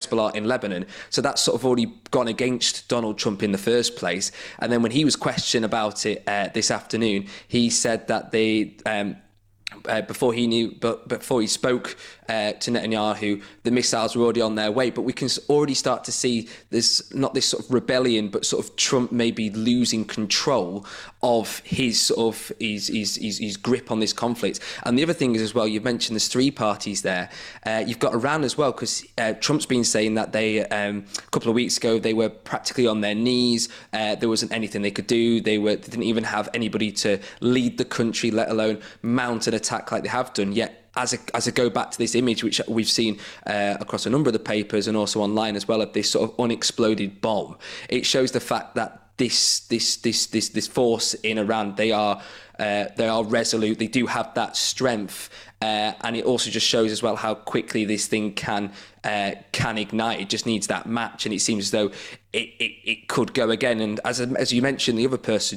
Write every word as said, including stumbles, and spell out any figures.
Hezbollah in Lebanon. So that's sort of already gone against Donald Trump in the first place. And then when he was questioned about it uh, this afternoon, he said that they... Um, Uh, before he knew, but before he spoke uh, to Netanyahu, the missiles were already on their way. But we can already start to see this, not this sort of rebellion, but sort of Trump maybe losing control of his sort of his, his, his, his grip on this conflict. And the other thing is as well, you've mentioned there's three parties there. Uh, you've got Iran as well, because uh, Trump's been saying that they, um, a couple of weeks ago, they were practically on their knees. Uh, there wasn't anything they could do. They were they didn't even have anybody to lead the country, let alone mount an attack like they have done. Yet, as a, as I go back to this image, which we've seen uh, across a number of the papers and also online as well, of this sort of unexploded bomb, it shows the fact that this this this this this force in Iran, they are uh, they are resolute. They do have that strength, uh, and it also just shows as well how quickly this thing can uh, can ignite. It just needs that match, and it seems as though it, it, it could go again. And as as you mentioned, the other person,